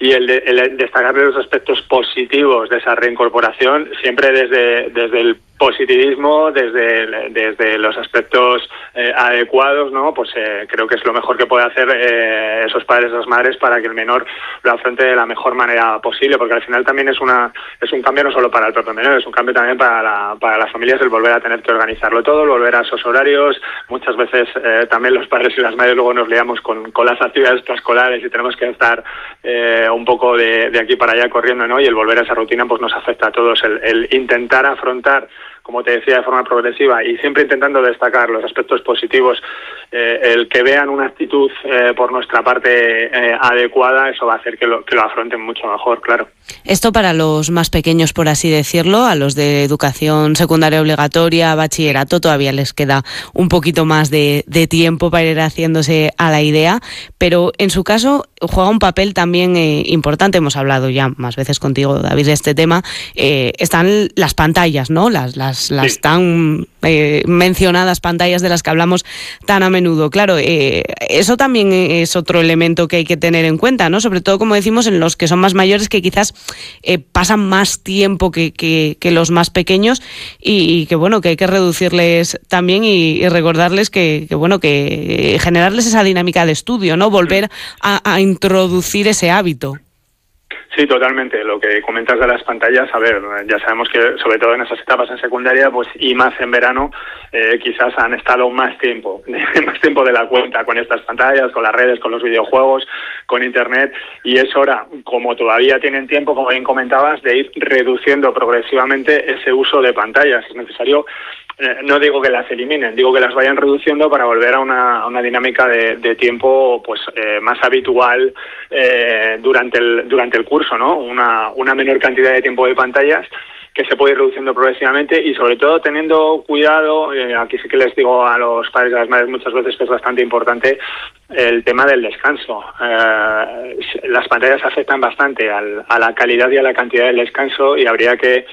y el destacar los aspectos positivos de esa reincorporación, siempre desde el positivismo, desde los aspectos adecuados, ¿no? Pues creo que es lo mejor que puede hacer esos padres, esas madres, para que el menor lo afronte de la mejor manera posible, porque al final también es un cambio no solo para el propio menor, es un cambio también para las familias, el volver a tener que organizarlo todo, el volver a esos horarios. Muchas veces también los padres y las madres luego nos liamos con las actividades extraescolares y tenemos que estar un poco de aquí para allá corriendo, ¿no? Y el volver a esa rutina pues nos afecta a todos. El intentar afrontar, como te decía, de forma progresiva y siempre intentando destacar los aspectos positivos, el que vean una actitud por nuestra parte adecuada, eso va a hacer que lo afronten mucho mejor, claro. Esto para los más pequeños, por así decirlo, a los de educación secundaria obligatoria, bachillerato, todavía les queda un poquito más de tiempo para ir haciéndose a la idea, pero en su caso juega un papel también importante. Hemos hablado ya más veces contigo, David, de este tema. Están las pantallas, ¿no? Las tan mencionadas pantallas de las que hablamos tan a menudo. Claro, eso también es otro elemento que hay que tener en cuenta, ¿no? Sobre todo, como decimos, en los que son más mayores, que quizás pasan más tiempo que los más pequeños y que bueno, que hay que reducirles también y recordarles que generarles esa dinámica de estudio, ¿no? Volver a introducir ese hábito. Sí, totalmente. Lo que comentas de las pantallas, a ver, ya sabemos que sobre todo en esas etapas en secundaria, pues y más en verano, quizás han estado más tiempo de la cuenta con estas pantallas, con las redes, con los videojuegos, con internet, y es hora, como todavía tienen tiempo, como bien comentabas, de ir reduciendo progresivamente ese uso de pantallas. Es necesario, no digo que las eliminen, digo que las vayan reduciendo para volver a una dinámica de tiempo pues más habitual durante el curso, ¿no? Una menor cantidad de tiempo de pantallas que se puede ir reduciendo progresivamente y sobre todo teniendo cuidado, aquí sí que les digo a los padres y a las madres muchas veces que es bastante importante el tema del descanso. Las pantallas afectan bastante a la calidad y a la cantidad del descanso y habría que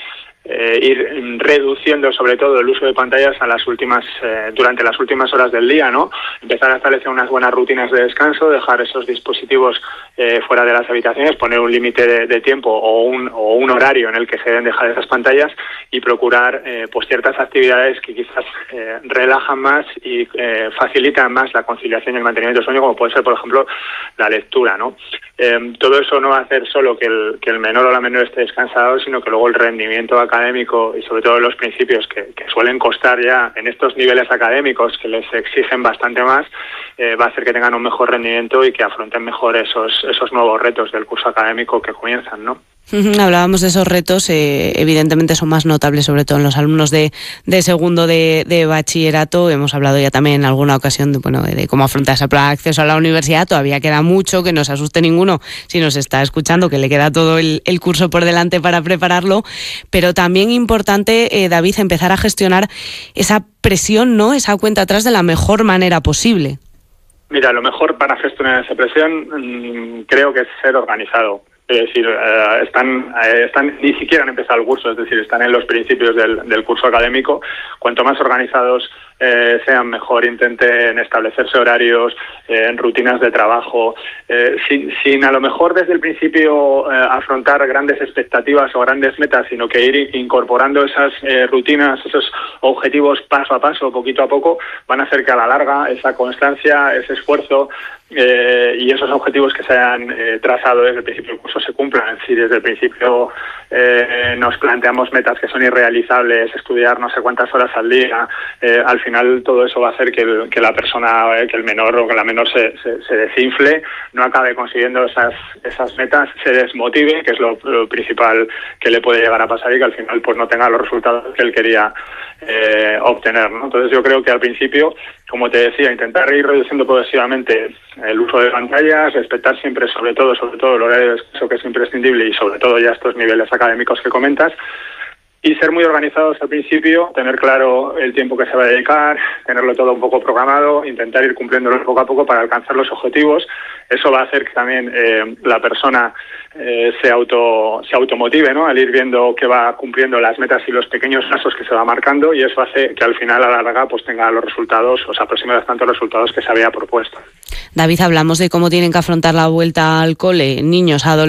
ir reduciendo sobre todo el uso de pantallas durante las últimas horas del día, ¿no? Empezar a establecer unas buenas rutinas de descanso, dejar esos dispositivos fuera de las habitaciones, poner un límite de tiempo o un horario en el que se deben dejar esas pantallas y procurar pues ciertas actividades que quizás relajan más y facilitan más la conciliación y el mantenimiento del sueño, como puede ser, por ejemplo, la lectura, ¿no? Todo eso no va a hacer solo que el menor o la menor esté descansado, sino que luego el rendimiento académico y sobre todo los principios que suelen costar ya en estos niveles académicos que les exigen bastante más, va a hacer que tengan un mejor rendimiento y que afronten mejor esos nuevos retos del curso académico que comienzan, ¿no? Hablábamos de esos retos, evidentemente son más notables sobre todo en los alumnos de segundo de bachillerato. Hemos hablado ya también en alguna ocasión de cómo afrontar esa prueba de acceso a la universidad. Todavía queda mucho, que no se asuste ninguno si nos está escuchando, que le queda todo el curso por delante para prepararlo, pero también importante, David, empezar a gestionar esa presión, ¿no? Esa cuenta atrás de la mejor manera posible. Mira, lo mejor para gestionar esa presión creo que es ser organizado. Es decir, están ni siquiera han empezado el curso, es decir, están en los principios del curso académico. Cuanto más organizados sean, mejor. Intenten establecerse horarios, rutinas de trabajo, sin a lo mejor desde el principio afrontar grandes expectativas o grandes metas, sino que ir incorporando esas rutinas, esos objetivos paso a paso, poquito a poco, van a hacer que a la larga esa constancia, ese esfuerzo y esos objetivos que se hayan trazado desde el principio del curso se cumplan. Si desde el principio nos planteamos metas que son irrealizables, estudiar no sé cuántas horas al día, al final todo eso va a hacer que la persona, que el menor o que la menor se desinfle, no acabe consiguiendo esas metas, se desmotive, que es lo principal que le puede llegar a pasar, y que al final pues no tenga los resultados que él quería obtener, ¿no? Entonces yo creo que al principio, como te decía, intentar ir reduciendo progresivamente el uso de pantallas, respetar siempre, sobre todo el horario de descanso, que es imprescindible, y sobre todo ya estos niveles académicos que comentas, y ser muy organizados al principio, tener claro el tiempo que se va a dedicar, tenerlo todo un poco programado, intentar ir cumpliéndolo poco a poco para alcanzar los objetivos. Eso va a hacer que también la persona se automotive, ¿no? Al ir viendo que va cumpliendo las metas y los pequeños pasos que se va marcando, y eso hace que al final, a la larga, pues tenga los resultados, o se aproxime bastante a los resultados que se había propuesto. David, hablamos de cómo tienen que afrontar la vuelta al cole niños, adolescentes.